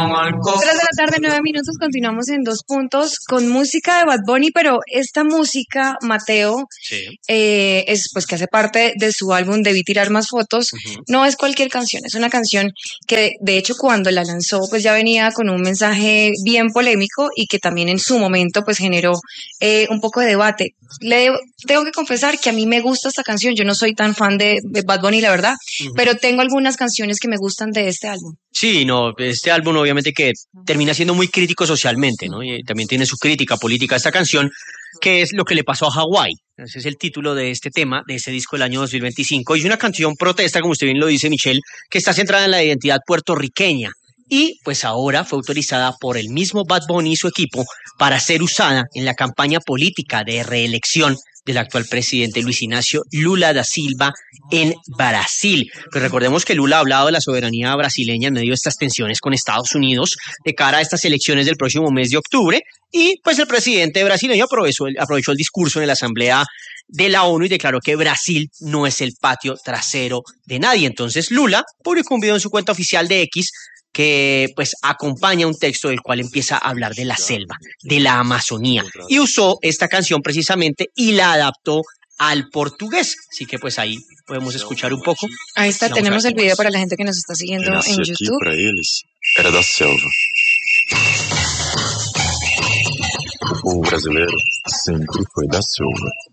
3 de la tarde, 9 minutos, continuamos en Dos Puntos con música de Bad Bunny, pero esta música, Mateo, Sí. es pues que hace parte de su álbum Debí tirar más fotos. No es cualquier canción, es una canción que de hecho cuando la lanzó pues ya venía con un mensaje bien polémico y que también en su momento pues generó un poco de debate. Tengo que confesar que a mí me gusta esta canción, yo no soy tan fan de Bad Bunny, la verdad, pero tengo algunas canciones que me gustan de este álbum. Sí, no, este álbum obviamente que termina siendo muy crítico socialmente, ¿no? Y también tiene su crítica política a esta canción, que es lo que le pasó a Hawái. Ese es el título de este tema, de este disco del año 2025. Y es una canción protesta, como usted bien lo dice, Michelle, que está centrada en la identidad puertorriqueña. Y pues ahora fue autorizada por el mismo Bad Bunny y su equipo para ser usada en la campaña política de reelección del actual presidente Luis Inácio Lula da Silva en Brasil. Pues recordemos que Lula ha hablado de la soberanía brasileña en medio de estas tensiones con Estados Unidos de cara a estas elecciones del próximo mes de octubre, y pues el presidente brasileño aprovechó el discurso en la Asamblea de la ONU y declaró que Brasil no es el patio trasero de nadie. Entonces Lula publicó un video en su cuenta oficial de X que pues acompaña un texto del cual empieza a hablar de la selva, de la Amazonía, y usó esta canción precisamente y la adaptó al portugués. Así que pues ahí podemos escuchar un poco. Ahí está, Vamos tenemos a el ver video cómo para es. la gente que nos está siguiendo Nasci en aqui YouTube. para eles era da selva. O povo brasileiro sempre foi da selva.